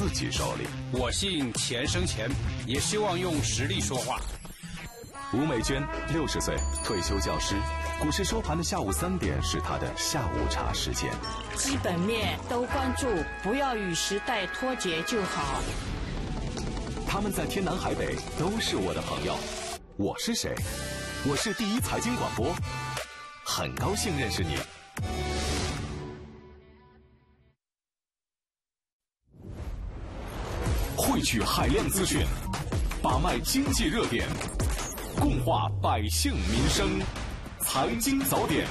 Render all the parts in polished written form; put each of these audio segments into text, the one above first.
自己手里。 我信钱生钱，也希望用实力说话。 吴美娟60岁，退休教师。股市收盘的下午3点是她的下午茶时间。 基本面都关注，不要与时代脱节就好。 他们在天南海北都是我的朋友。我是谁？我是第一财经广播，很高兴认识你。汇聚海量资讯，把脉经济热点，共话百姓民生。财经早点。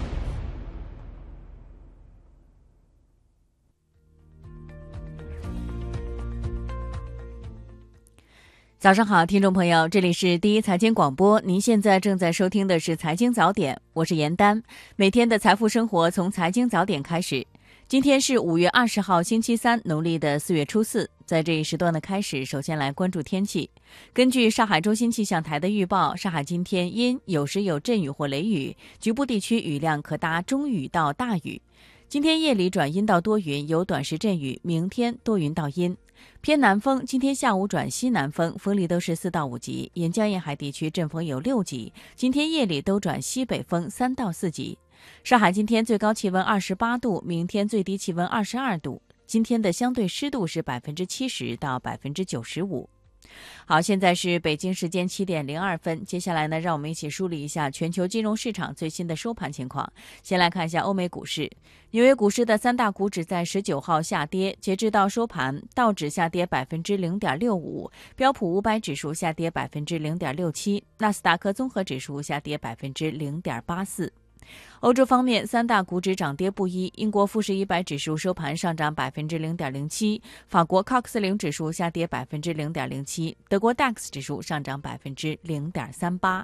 早上好，听众朋友，这里是第一财经广播，您现在正在收听的是财经早点，我是严丹。每天的财富生活从财经早点开始。今天是5月20号星期三，农历的4月初4。在这一时段的开始，首先来关注天气。根据上海中心气象台的预报，上海今天阴，有时有阵雨或雷雨，局部地区雨量可达中雨到大雨。今天夜里转阴到多云，有短时阵雨，明天多云到阴。偏南风，今天下午转西南风，风力都是4到5级，沿江沿海地区阵风有6级。今天夜里都转西北风3到4级。上海今天最高气温28度，明天最低气温22度。今天的相对湿度是70%到95%。好，现在是北京时间7点02分。接下来呢，让我们一起梳理一下全球金融市场最新的收盘情况。先来看一下欧美股市，纽约股市的3大股指在19号下跌，截至到收盘，道指下跌0.65%，标普500指数下跌0.67%，纳斯达克综合指数下跌0.84%。欧洲方面，3大股指涨跌不一。英国富时100指数收盘上涨0.07%，法国 CAC 40指数下跌0.07%，德国 DAX 指数上涨0.38%。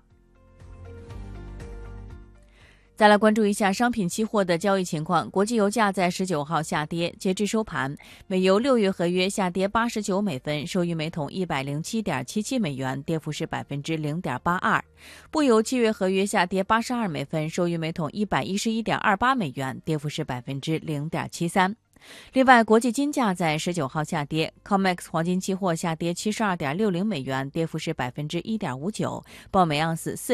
再来关注一下商品期货的交易情况。国际油价在19号下跌，截至收盘，美油6月合约下跌89美分，收于每桶107.77美元，跌幅是0.82%。布油7月合约下跌82美分，收于每桶111.28美元，跌幅是0.73%。另外，国际金价在19号下跌 ，COMEX 黄金期货下跌72.60美元，跌幅是1.59%，报每盎司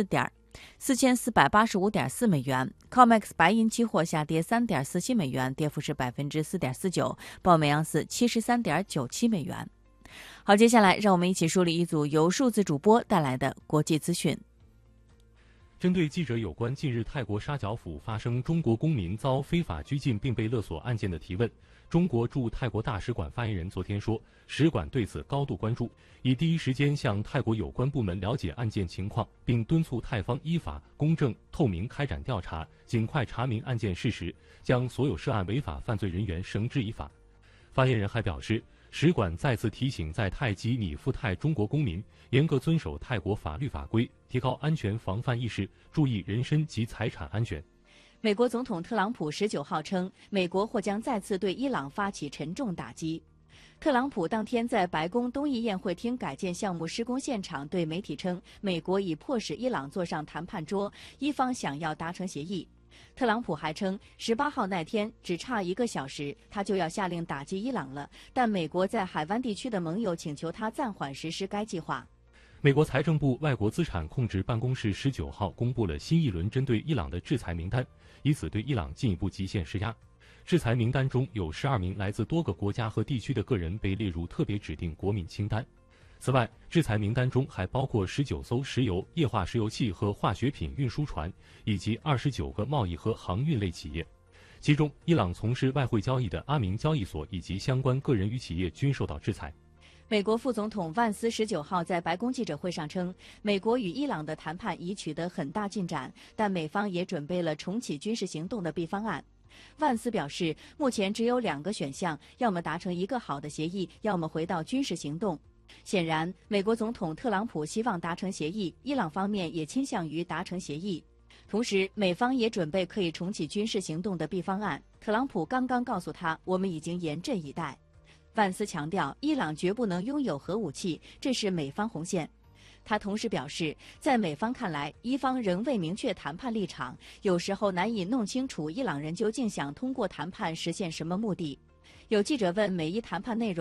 4485.4美元。COMEX 白银期货下跌3.47美元，跌幅是4.49%，报每盎司73.97美元。好，接下来让我们一起梳理一组由数字主播带来的国际资讯。 针对记者有关近日泰国沙角府发生中国公民遭非法拘禁并被勒索案件的提问，中国驻泰国大使馆发言人昨天说，使馆对此高度关注，已第一时间向泰国有关部门了解案件情况，并敦促泰方依法、公正、透明开展调查，尽快查明案件事实，将所有涉案违法犯罪人员绳之以法。发言人还表示，使馆再次提醒在泰及拟赴泰中国公民严格遵守泰国法律法规，提高安全防范意识，注意人身及财产安全。 美国总统特朗普19号称，美国或将再次对伊朗发起沉重打击。特朗普当天在白宫东翼宴会厅改建项目施工现场对媒体称，美国已迫使伊朗坐上谈判桌，伊方想要达成协议。特朗普还称，18号那天只差1个小时，他就要下令打击伊朗了，但美国在海湾地区的盟友请求他暂缓实施该计划。 美国财政部外国资产控制办公室19号公布了新一轮针对伊朗的制裁名单，以此对伊朗进一步极限施压。制裁名单中有12名来自多个国家和地区的个人被列入特别指定国民清单。此外，制裁名单中还包括19艘石油、液化石油气和化学品运输船，以及29个贸易和航运类企业。其中，伊朗从事外汇交易的阿明交易所以及相关个人与企业均受到制裁。 美国副总统万斯19号在白宫记者会上称，美国与伊朗的谈判已取得很大进展，但美方也准备了重启军事行动的 B 方案。万斯表示，目前只有2个选项，要么达成一个好的协议，要么回到军事行动。显然，美国总统特朗普希望达成协议，伊朗方面也倾向于达成协议。同时，美方也准备可以重启军事行动的 B 方案。特朗普刚刚告诉他，我们已经严阵以待。万斯强调，伊朗绝不能拥有核武器，这是美方红线。他同时表示，在美方看来，伊方仍未明确谈判立场，有时候难以弄清楚伊朗人究竟想通过谈判实现什么目的。有记者问美伊谈判内容